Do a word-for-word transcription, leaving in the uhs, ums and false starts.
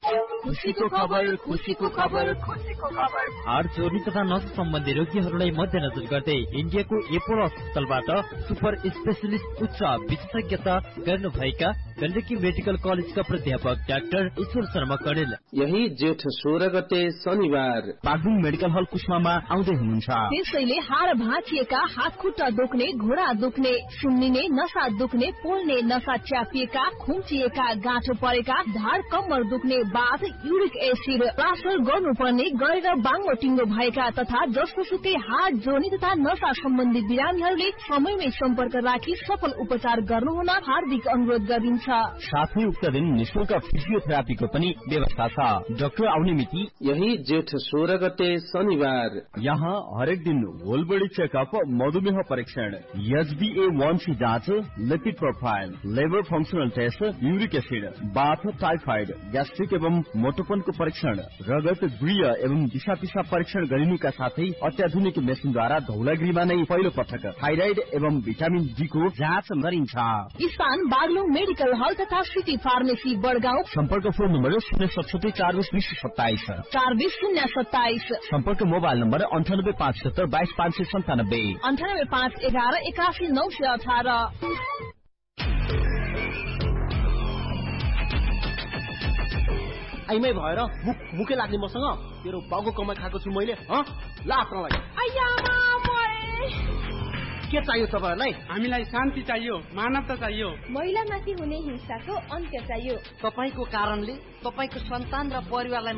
खुसीको खबर खुसीको खबर खुसीको खबर हार्ट जोर्नी तथा नस सम्बन्धी रोगीहरूलाई मध्यनजर गर्दै इन्डियाको एपोलो अस्पतालबाट सुपर स्पेशलिस्ट उच्च विशेषज्ञता गर्नुभएका गण्डकी मेडिकल कलेजका प्राध्यापक डाक्टर ईश्वर शर्मा कणेल यही जेठ सोह्र गते शनिबार बागलुङ मेडिकल हल कुस्मामा आउँदै हुनुहुन्छ। त्यसैले हाड भाँचिएका, हात खुट्टा दुख्ने, घोडा दुख्ने, सुन्निने, नसा दुख्ने, पोल्ने, नसा च्यापिएका, खुम्चिएका, गाँठो परेका, ढाड कम्मर दुख्ने, बाथ, युरिक एसिड प्लास्टर गर्नुपर्ने, गरेर बाङ्गो टिङ्गो भएका तथा जसोसुकै हाड जोर्नी तथा नसा सम्बन्धी बिरामीहरूले समयमै सम्पर्क राखी सफल उपचार गर्नुहुन हार्दिक अनुरोध गरिन्छ। साथै उक्त दिन निशुल्क फिजियोथेरापीको पनि व्यवस्था छ। डाक्टर आउने मिति यही जेठ सोह्र गते शनिबार। यहाँ हरेक दिन होल बडी चेकअप, मधुमेह परीक्षण, एचबीए वन सी जाँच, lipid profile, labour functional test, uric acid, बाथ, टाइफाइड, ग्यास्ट्रिक एवं मोटोपनको परीक्षण, रगत, गृह एवं दिशा पिसाब परीक्षण गरिनुका साथै अत्याधुनिक मेसिनद्वारा धौलागिरीमा नै पहिलो पटक थाइराइड एवं भिटामिन डी को जाँच गरिन्छ। स्थान बागलुङ मेडिकल हल तथा सिटी फार्मेसी बडगाउँ। सम्पर्क फोन नम्बर शून्य सतसठी चार बिस बिस सत्ताइस चार बिस शून्य सत्ताइस। सम्पर्क मोबाइल नम्बर अन्ठानब्बे पाँच सत्तर बाइस पाँच सय सन्तानब्बे अन्ठानब्बे पाँच एघार एकासी नौ सय अठार। आइमै भएर मुख मुखे लाग्ने मसँग तेरो बाउको कमाइ खाएको छु मैले। लास्टलाई के चाहियो तपाईहरुलाई? हामीलाई शान्ति चाहियो, मानवता चाहियो, महिलामाथि हुने हिंसाको अन्त्य चाहियो। तपाईको कारणले तपाईको सन्तान र परिवारलाई